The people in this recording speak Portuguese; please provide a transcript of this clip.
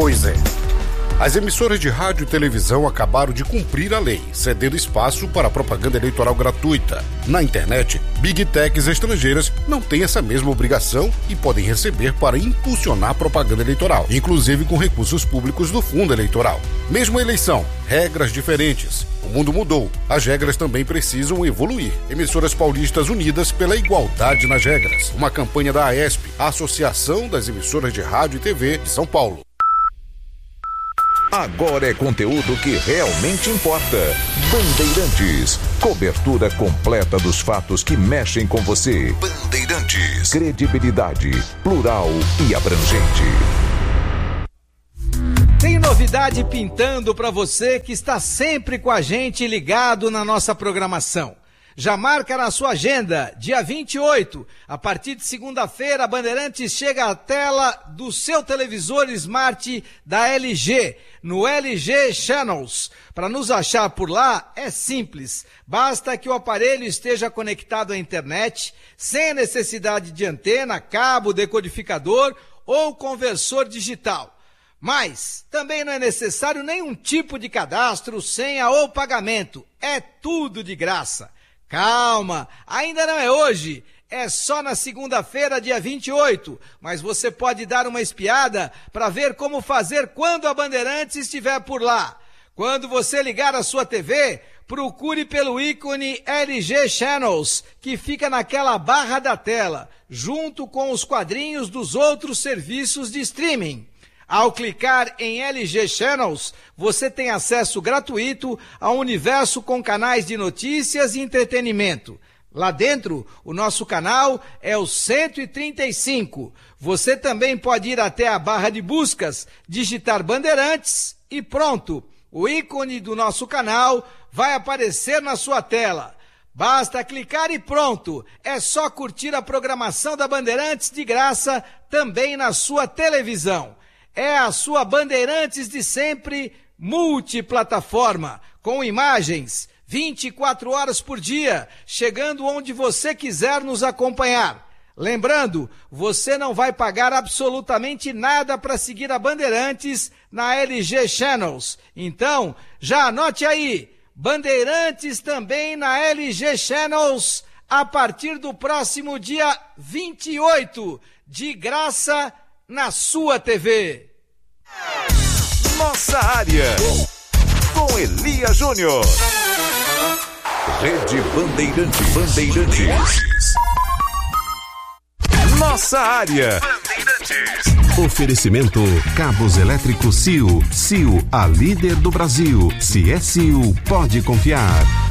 Pois é. As emissoras de rádio e televisão acabaram de cumprir a lei, cedendo espaço para a propaganda eleitoral gratuita. Na internet, Big Techs estrangeiras não têm essa mesma obrigação e podem receber para impulsionar propaganda eleitoral, inclusive com recursos públicos do fundo eleitoral. Mesmo a eleição, regras diferentes. O mundo mudou, as regras também precisam evoluir. Emissoras paulistas unidas pela igualdade nas regras. Uma campanha da AESP, a Associação das Emissoras de Rádio e TV de São Paulo. Agora é conteúdo que realmente importa. Bandeirantes. Cobertura completa dos fatos que mexem com você. Bandeirantes. Credibilidade, plural e abrangente. Tem novidade pintando para você que está sempre com a gente ligado na nossa programação. Já marca na sua agenda, dia 28, a partir de segunda-feira, a Bandeirantes chega à tela do seu televisor Smart da LG, no LG Channels. Para nos achar por lá, é simples. Basta que o aparelho esteja conectado à internet, sem necessidade de antena, cabo, decodificador ou conversor digital. Mas também não é necessário nenhum tipo de cadastro, senha ou pagamento. É tudo de graça. Calma, ainda não é hoje, é só na segunda-feira, dia 28, mas você pode dar uma espiada para ver como fazer quando a Bandeirantes estiver por lá. Quando você ligar a sua TV, procure pelo ícone LG Channels, que fica naquela barra da tela, junto com os quadrinhos dos outros serviços de streaming. Ao clicar em LG Channels, você tem acesso gratuito ao universo com canais de notícias e entretenimento. Lá dentro, o nosso canal é o 135. Você também pode ir até a barra de buscas, digitar Bandeirantes e pronto. O ícone do nosso canal vai aparecer na sua tela. Basta clicar e pronto. É só curtir a programação da Bandeirantes de graça também na sua televisão. É a sua Bandeirantes de sempre, multiplataforma, com imagens, 24 horas por dia, chegando onde você quiser nos acompanhar. Lembrando, você não vai pagar absolutamente nada para seguir a Bandeirantes na LG Channels. Então, já anote aí, Bandeirantes também na LG Channels, a partir do próximo dia 28, de graça na sua TV. Nossa área, com Elias Júnior. Rede Bandeirantes. Nossa área. Bandeirantes. Oferecimento Cabos Elétricos CIO. CIO, a líder do Brasil. Se é CIO, pode confiar.